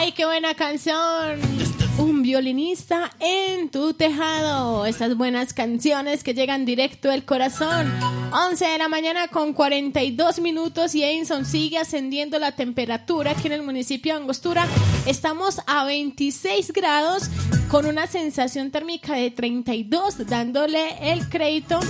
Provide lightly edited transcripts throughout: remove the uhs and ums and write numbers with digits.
¡Ay, qué buena canción! Un violinista en tu tejado. Esas buenas canciones que llegan directo del corazón. 11 de la mañana con 42 minutos y Edison sigue ascendiendo la temperatura aquí en el municipio de Angostura. Estamos a 26 grados con una sensación térmica de 32, dándole el crédito.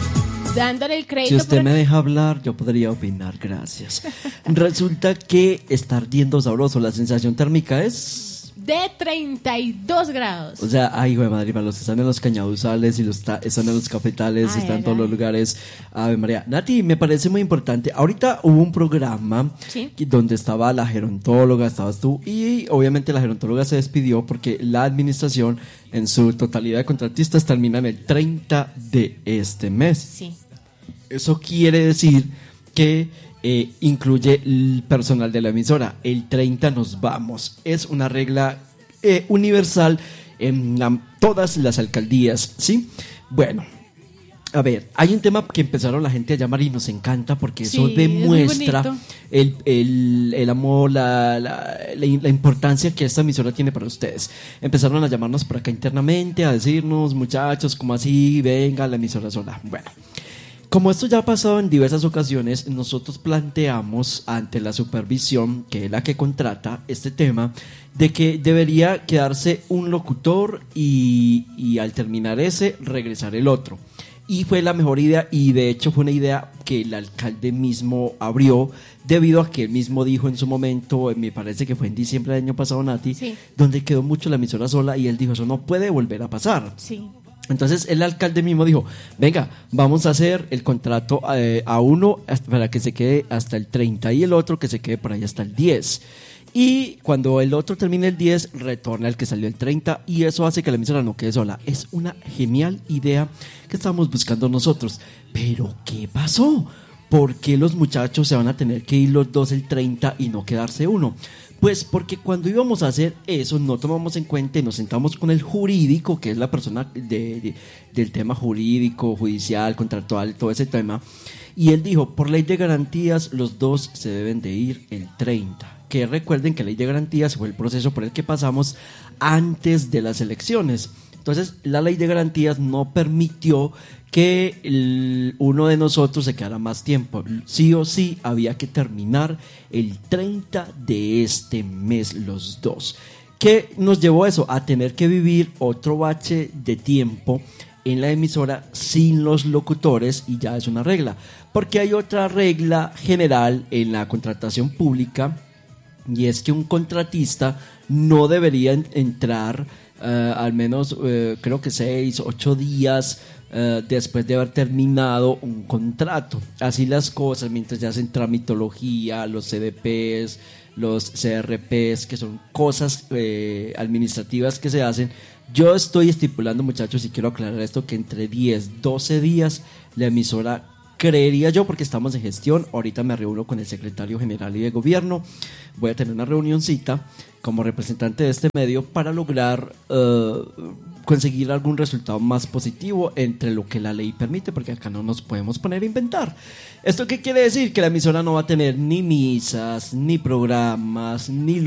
Si usted me deja hablar, yo podría opinar, gracias. Resulta que está ardiendo sabroso. La sensación térmica es de 32 grados. O sea, ay, güey, madre, para los que están en los cañaduzales y están en los cafetales, están en todos los lugares. Ave María. Nati, me parece muy importante. Ahorita hubo un programa donde estaba la gerontóloga, estabas tú, y obviamente la gerontóloga se despidió porque la administración en su totalidad de contratistas terminan el 30 de este mes. Sí. Eso quiere decir que incluye el personal de la emisora. El 30 nos vamos. Es una regla universal en todas las alcaldías, ¿sí? Bueno, a ver, hay un tema que empezaron la gente a llamar y nos encanta porque eso demuestra el amor, la importancia que esta emisora tiene para ustedes. Empezaron a llamarnos por acá internamente, a decirnos, muchachos, ¿cómo así? Venga, la emisora sola. Bueno, como esto ya ha pasado en diversas ocasiones, nosotros planteamos ante la supervisión, que es la que contrata este tema, de que debería quedarse un locutor y al terminar ese, regresar el otro. Y fue la mejor idea, y de hecho fue una idea que el alcalde mismo abrió, debido a que él mismo dijo en su momento, me parece que fue en diciembre del año pasado, Nati, donde quedó mucho la emisora sola, y él dijo, eso no puede volver a pasar. Sí. Entonces el alcalde mismo dijo, venga, vamos a hacer el contrato a uno para que se quede hasta el 30 y el otro que se quede por ahí hasta el 10. Y cuando el otro termine el 10, retorna el que salió el 30 y eso hace que la emisora no quede sola. Es una genial idea que estamos buscando nosotros. Pero, ¿qué pasó? ¿Por qué los muchachos se van a tener que ir los dos el 30 y no quedarse uno? Pues porque cuando íbamos a hacer eso no tomamos en cuenta y nos sentamos con el jurídico, que es la persona del tema jurídico, judicial, contractual, todo ese tema. Y él dijo, por ley de garantías, los dos se deben de ir el 30. Que recuerden que la ley de garantías fue el proceso por el que pasamos antes de las elecciones. Entonces, la ley de garantías no permitió que uno de nosotros se quedara más tiempo. Sí o sí había que terminar el 30 de este mes los dos. ¿Qué nos llevó a eso? A tener que vivir otro bache de tiempo en la emisora sin los locutores, y ya es una regla. Porque hay otra regla general en la contratación pública, y es que un contratista no debería entrar al menos creo que 6, 8 días después de haber terminado un contrato. Así las cosas, mientras ya hacen tramitología, los CDPs, los CRPs, que son cosas administrativas que se hacen. Yo estoy estipulando, muchachos, y quiero aclarar esto, que entre 10, 12 días la emisora, creería yo, porque estamos en gestión, ahorita me reúno con el secretario general y de gobierno, voy a tener una reunioncita como representante de este medio para lograr conseguir algún resultado más positivo entre lo que la ley permite, porque acá no nos podemos poner a inventar. ¿Esto qué quiere decir? Que la emisora no va a tener ni misas, ni programas, ni